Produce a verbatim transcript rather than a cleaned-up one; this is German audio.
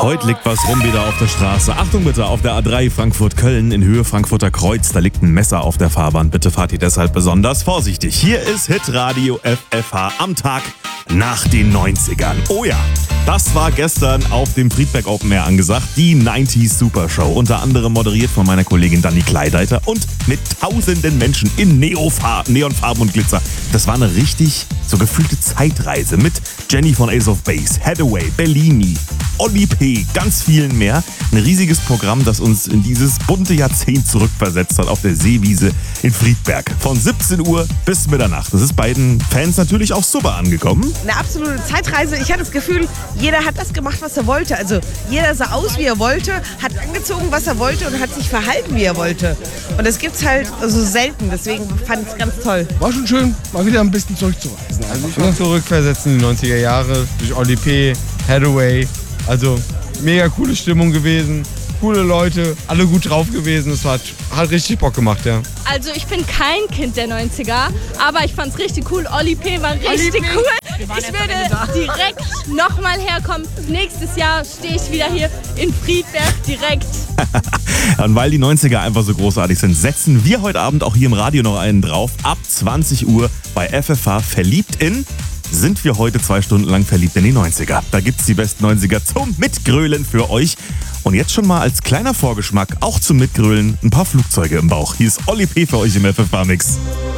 Heute liegt was rum wieder auf der Straße. Achtung bitte, auf der A drei Frankfurt-Köln in Höhe Frankfurter Kreuz, da liegt ein Messer auf der Fahrbahn. Bitte fahrt ihr deshalb besonders vorsichtig. Hier ist Hitradio F F H am Tag nach den neunzigern. Oh ja, das war gestern auf dem Friedberg Open Air angesagt, die neunziger Super Show. Unter anderem moderiert von meiner Kollegin Dani Kleideiter und mit tausenden Menschen in Neofa- Neonfarben und Glitzer. Das war eine richtig so gefühlte Zeitreise mit Jenny von Ace of Base, Hathaway, Bellini, Oli P., ganz vielen mehr. Ein riesiges Programm, das uns in dieses bunte Jahrzehnt zurückversetzt hat auf der Seewiese in Friedberg. Von siebzehn Uhr bis Mitternacht. Das ist beiden Fans natürlich auch super angekommen. Eine absolute Zeitreise. Ich hatte das Gefühl, jeder hat das gemacht, was er wollte. Also jeder sah aus, wie er wollte, hat angezogen, was er wollte und hat sich verhalten, wie er wollte. Und das gibt's halt so selten. Deswegen fand ich es ganz toll. War schon schön, mal wieder ein bisschen zurückzureisen. Also ich war zurückversetzen in die neunziger Jahre durch Oli P., Hathaway. Also mega coole Stimmung gewesen, coole Leute, alle gut drauf gewesen. Es hat, hat richtig Bock gemacht, ja. Also ich bin kein Kind der neunziger, aber ich fand's richtig cool. Oli P. war richtig cool. Ich würde direkt nochmal herkommen. Nächstes Jahr stehe ich wieder hier in Friedberg direkt. Und weil die neunziger einfach so großartig sind, setzen wir heute Abend auch hier im Radio noch einen drauf. Ab zwanzig Uhr bei F F H Verliebt in... sind wir heute zwei Stunden lang verliebt in die neunziger. Da gibt's die besten neunziger zum Mitgrölen für euch. Und jetzt schon mal als kleiner Vorgeschmack, auch zum Mitgrölen, ein paar Flugzeuge im Bauch. Hier ist Oli P. für euch im F F H-Mix.